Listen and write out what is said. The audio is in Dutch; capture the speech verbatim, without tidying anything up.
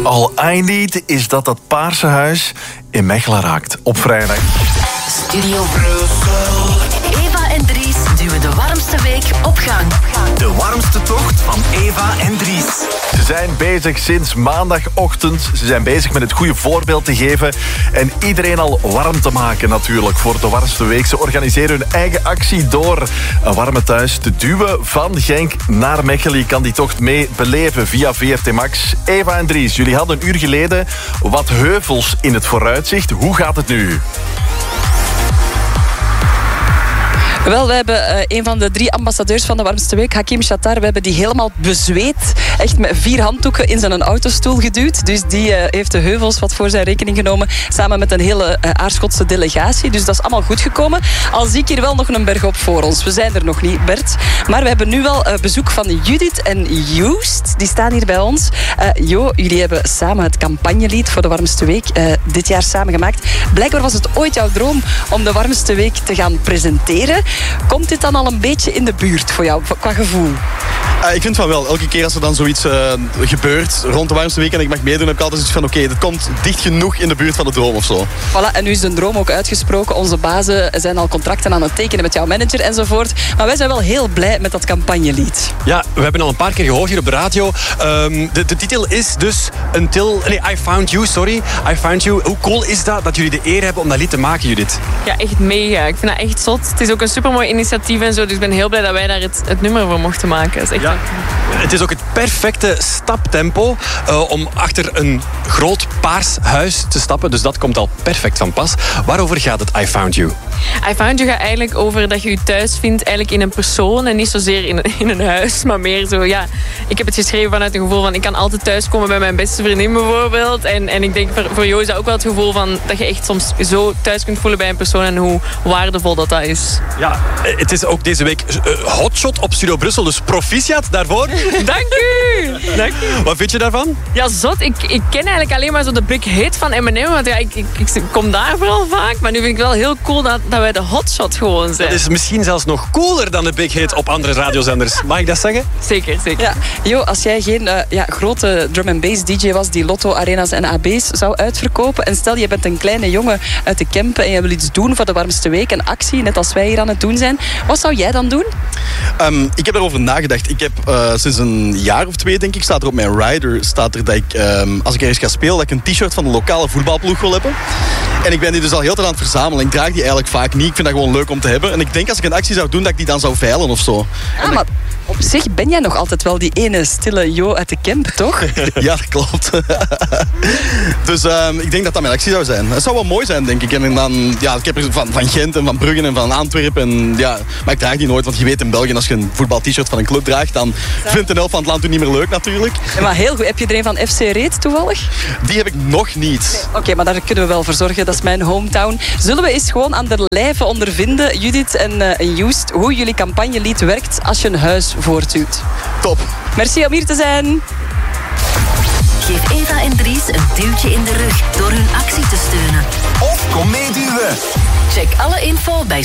All I need is dat dat paarse huis in Mechelen raakt op vrijdag. Studio Brussel. Eva en Dries duwen de warmste week op gang. De warmste tocht van Eva en Dries. Ze zijn bezig sinds maandagochtend. Ze zijn bezig met het goede voorbeeld te geven. En iedereen al warm te maken natuurlijk voor de warmste week. Ze organiseren hun eigen actie door een warme thuis te duwen van Genk naar Mechelen. Je kan die tocht mee beleven via V R T Max. Eva en Dries, jullie hadden een uur geleden wat heuvels in het vooruitzicht. Hoe gaat het nu? Wel, we hebben uh, een van de drie ambassadeurs van de warmste week, Hakim Shatar, we hebben die helemaal bezweet, echt met vier handdoeken in zijn autostoel geduwd. Dus die uh, heeft de heuvels wat voor zijn rekening genomen, samen met een hele uh, Aarschotse delegatie. Dus dat is allemaal goed gekomen. Al zie ik hier wel nog een berg op voor ons. We zijn er nog niet, Bert. Maar we hebben nu wel uh, bezoek van Judith en Joost. Die staan hier bij ons. Uh, jo, jullie hebben samen het campagnelied voor de warmste week uh, dit jaar samen gemaakt. Blijkbaar was het ooit jouw droom om de warmste week te gaan presenteren. Komt dit dan al een beetje in de buurt voor jou, qua gevoel? Uh, ik vind van wel. Elke keer als er dan zoiets uh, gebeurt rond de warmste week en ik mag meedoen, heb ik altijd zoiets van oké, okay, dit komt dicht genoeg in de buurt van de droom of zo. Voilà, en nu is de droom ook uitgesproken. Onze bazen zijn al contracten aan het tekenen met jouw manager enzovoort. Maar wij zijn wel heel blij met dat campagnelied. Ja, we hebben al een paar keer gehoord hier op de radio. Um, de, de titel is dus Until... Nee, I Found You, sorry. I Found You. Hoe cool is dat, dat jullie de eer hebben om dat lied te maken, Judith? Ja, echt mega. Ik vind dat echt zot. Het is ook een supermooi initiatief en zo. Dus ik ben heel blij dat wij daar het, het nummer voor mochten maken. Dat is echt ja. Het is ook het perfecte staptempo uh, om achter een groot paars huis te stappen. Dus dat komt al perfect van pas. Waarover gaat het I Found You? I Found You gaat eigenlijk over dat je je thuis vindt eigenlijk in een persoon en niet zozeer in een, in een huis, maar meer zo, ja... Ik heb het geschreven vanuit een gevoel van ik kan altijd thuiskomen bij mijn beste vriendin bijvoorbeeld. En, en ik denk voor, voor jou is dat ook wel het gevoel van dat je echt soms zo thuis kunt voelen bij een persoon en hoe waardevol dat dat is. Ja, het is ook deze week uh, hotshot op Studio Brussel, dus proficiat daarvoor. Dank u! Dank u! Wat vind je daarvan? Ja, zot. Ik, ik ken eigenlijk alleen maar zo de big hit van Eminem, want ja, ik, ik, ik kom daar vooral vaak. Maar nu vind ik wel heel cool dat, dat wij de hotshot gewoon zijn. Dat is misschien zelfs nog cooler dan de big hit op andere radiozenders. Mag ik dat zeggen? Zeker, zeker. Ja. Jo, als jij geen uh, ja, grote drum and bass D J was die Lotto, Arena's en A B's zou uitverkopen en stel je bent een kleine jongen uit de Kempen en je wil iets doen voor de warmste week, een actie, net als wij hier aan het doen zijn, wat zou jij dan doen? Um, ik heb erover nagedacht. Ik heb uh, sinds een jaar of twee, denk ik, staat er op mijn rider, staat er dat ik, um, als ik ergens ga spelen, dat ik een t-shirt van de lokale voetbalploeg wil hebben. En ik ben die dus al heel tijd aan het verzamelen. Ik draag die eigenlijk vaak niet. Ik vind dat gewoon leuk om te hebben. En ik denk als ik een actie zou doen, dat ik die dan zou veilen of zo. Ah, maar op zich ben jij nog altijd wel die ene stille Jo uit de Kemp, toch? Ja, dat klopt. Dus um, ik denk dat dat mijn actie zou zijn. Het zou wel mooi zijn, denk ik. En dan, ja, ik heb er van, van Gent en van Bruggen en van Antwerpen. En, ja, maar ik draag die nooit, want je weet in België, als je een voetbal-t-shirt van een club draagt, dan vindt de helft van het land toen niet meer leuk natuurlijk. Ja, maar heel goed. Heb je er een van F C Reet toevallig? Die heb ik nog niet. Nee. Oké, okay, maar daar kunnen we wel voor zorgen. Dat is mijn hometown. Zullen we eens gewoon aan de lijve ondervinden, Judith en, uh, en Joost, hoe jullie campagnelied werkt als je een huis voortduwt? Top. Merci om hier te zijn. Geef Eva en Dries een duwtje in de rug door hun actie te steunen. Of kom meeduwen. Check alle info bij